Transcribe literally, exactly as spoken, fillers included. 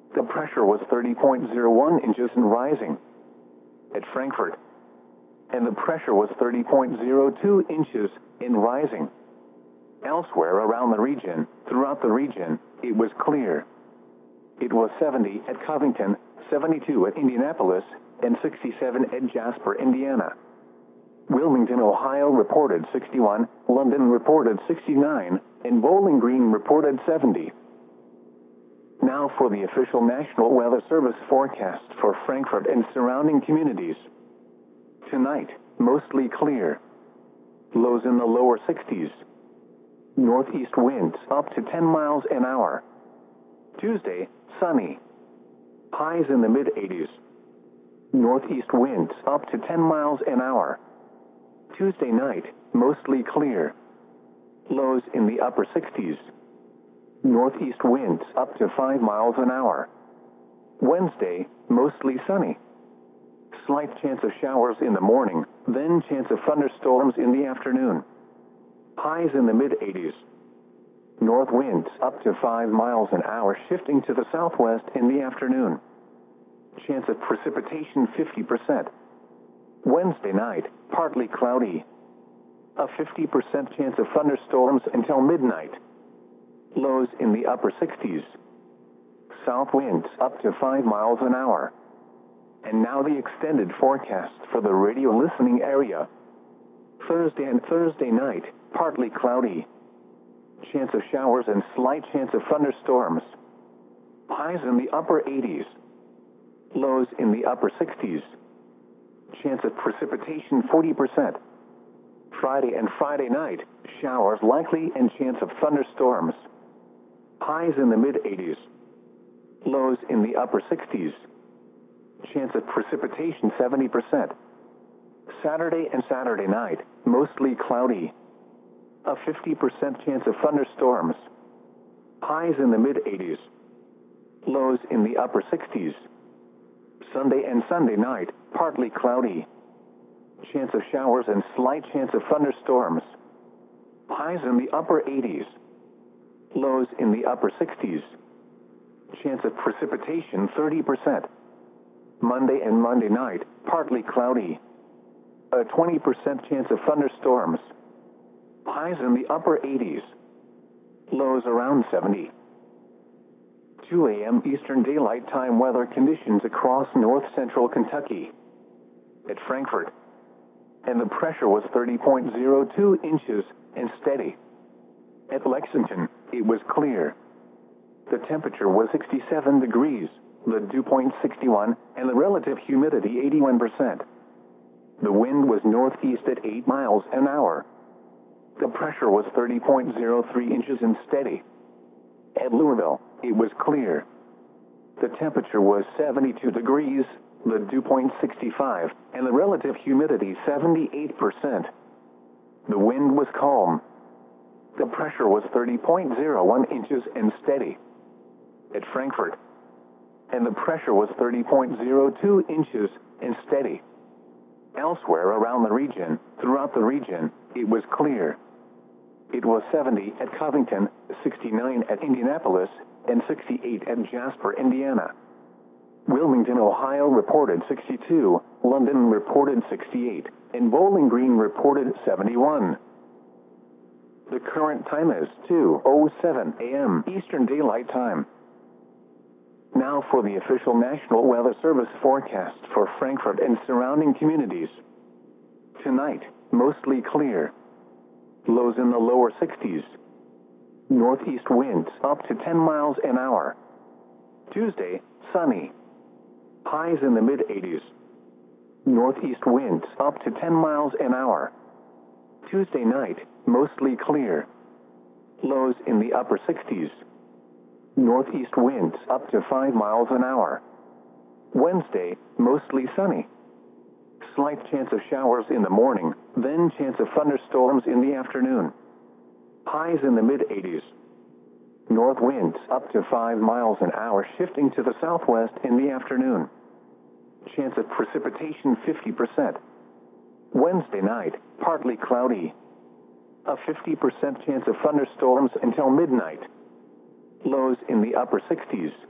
The pressure was thirty point zero one inches and rising at Frankfurt, and the pressure was thirty point zero two inches and rising. Elsewhere around the region, throughout the region, it was clear. It was seventy at Covington, seventy-two at Indianapolis, and sixty-seven at Jasper, Indiana. Wilmington, Ohio reported sixty-one, London reported sixty-nine, and Bowling Green reported seventy. Now for the official National Weather Service forecast for Frankfurt and surrounding communities. Tonight, mostly clear. Lows in the lower sixties. Northeast winds up to ten miles an hour. Tuesday, sunny. Highs in the mid-eighties. Northeast winds up to ten miles an hour. Tuesday night, mostly clear. Lows in the upper sixties. Northeast winds up to five miles an hour. Wednesday, mostly sunny. Slight chance of showers in the morning, then chance of thunderstorms in the afternoon. Highs in the mid-eighties. North winds up to five miles an hour, shifting to the southwest in the afternoon. Chance of precipitation fifty percent. Wednesday night, partly cloudy. A fifty percent chance of thunderstorms until midnight. Lows in the upper sixties. South winds up to five miles an hour. And now the extended forecast for the radio listening area. Thursday and Thursday night, partly cloudy. Chance of showers and slight chance of thunderstorms. Highs in the upper eighties. Lows in the upper sixties. Chance of precipitation forty percent. Friday and Friday night, showers likely and chance of thunderstorms. Highs in the mid-eighties. Lows in the upper sixties. Chance of precipitation seventy percent. Saturday and Saturday night, mostly cloudy. A fifty percent chance of thunderstorms. Highs in the mid-eighties. Lows in the upper sixties. Sunday and Sunday night, partly cloudy. Chance of showers and slight chance of thunderstorms. Highs in the upper eighties. Lows in the upper sixties. Chance of precipitation thirty percent. Monday and Monday night, partly cloudy. A twenty percent chance of thunderstorms. Highs in the upper eighties. Lows around seventy. two a m Eastern Daylight Time weather conditions across north central Kentucky. At Frankfurt. And the pressure was thirty point zero two inches and steady. At Lexington, it was clear. The temperature was sixty-seven degrees, the dew point sixty-one, and the relative humidity eighty-one percent. The wind was northeast at eight miles an hour. The pressure was thirty point zero three inches and steady. At Louisville, it was clear. The temperature was seventy-two degrees, the dew point sixty-five, and the relative humidity seventy-eight percent. The wind was calm. The pressure was thirty point zero one inches and steady. At Frankfurt. And the pressure was thirty point zero two inches and steady. Elsewhere around the region, throughout the region, it was clear. It was seventy at Covington, sixty-nine at Indianapolis, and sixty-eight at Jasper, Indiana. Wilmington, Ohio reported sixty-two, London reported sixty-eight, and Bowling Green reported seventy-one. The current time is two oh seven a m Eastern Daylight Time. Now for the official National Weather Service forecast for Frankfurt and surrounding communities. Tonight, mostly clear. Lows in the lower sixties. Northeast winds up to ten miles an hour. Tuesday, sunny. Highs in the mid-eighties. Northeast winds up to ten miles an hour. Tuesday night, mostly clear. Lows in the upper sixties. Northeast winds up to five miles an hour. Wednesday, mostly sunny. Slight chance of showers in the morning, then chance of thunderstorms in the afternoon. Highs in the mid-eighties. North winds up to five miles an hour, shifting to the southwest in the afternoon. Chance of precipitation fifty percent. Wednesday night, partly cloudy. A fifty percent chance of thunderstorms until midnight. Lows in the upper sixties.